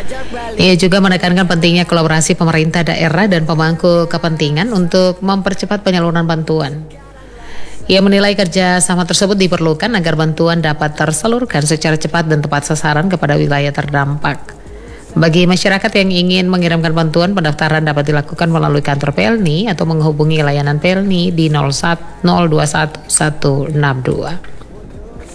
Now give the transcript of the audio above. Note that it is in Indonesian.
Ia juga menekankan pentingnya kolaborasi pemerintah daerah dan pemangku kepentingan untuk mempercepat penyaluran bantuan. Ia menilai kerjasama tersebut diperlukan agar bantuan dapat tersalurkan secara cepat dan tepat sasaran kepada wilayah terdampak. Bagi masyarakat yang ingin mengirimkan bantuan, pendaftaran dapat dilakukan melalui kantor PELNI atau menghubungi layanan PELNI di 01 021 162.